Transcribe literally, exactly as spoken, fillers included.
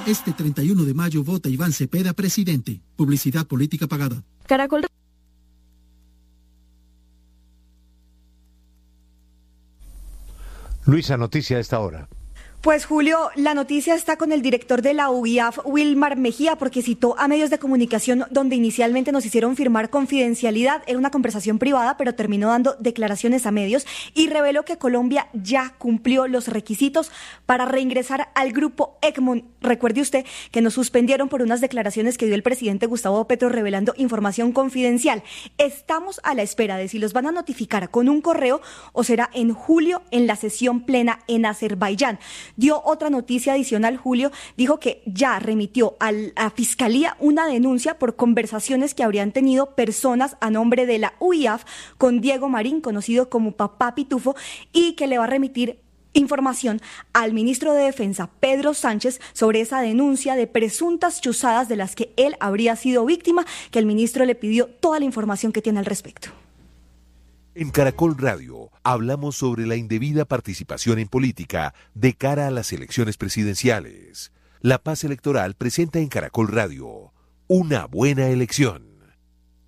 Este treinta y uno de mayo vota Iván Cepeda presidente. Publicidad política pagada. Caracol. Luisa, noticia a esta hora. Pues Julio, la noticia está con el director de la U I A F, Wilmar Mejía, porque citó a medios de comunicación donde inicialmente nos hicieron firmar confidencialidad. Era una conversación privada, pero terminó dando declaraciones a medios y reveló que Colombia ya cumplió los requisitos para reingresar al grupo Egmont. Recuerde usted que nos suspendieron por unas declaraciones que dio el presidente Gustavo Petro revelando información confidencial. Estamos a la espera de si los van a notificar con un correo o será en julio en la sesión plena en Azerbaiyán. Dio otra noticia adicional, Julio, dijo que ya remitió a la Fiscalía una denuncia por conversaciones que habrían tenido personas a nombre de la U I A F con Diego Marín, conocido como Papá Pitufo, y que le va a remitir información al ministro de Defensa, Pedro Sánchez, sobre esa denuncia de presuntas chuzadas de las que él habría sido víctima, que el ministro le pidió toda la información que tiene al respecto. En Caracol Radio hablamos sobre la indebida participación en política de cara a las elecciones presidenciales. La Paz Electoral presenta en Caracol Radio una buena elección.